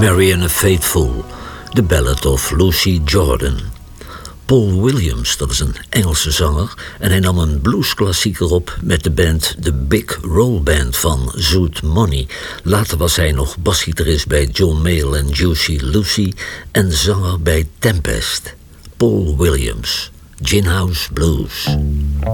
Marianne Faithfull, The Ballad of Lucy Jordan. Paul Williams, dat is een Engelse zanger, en hij nam een bluesklassieker op met de band The Big Roll Band van Zoot Money. Later was hij nog basgitarist bij John Mayall en Juicy Lucy en zanger bij Tempest. Paul Williams, Gin House Blues.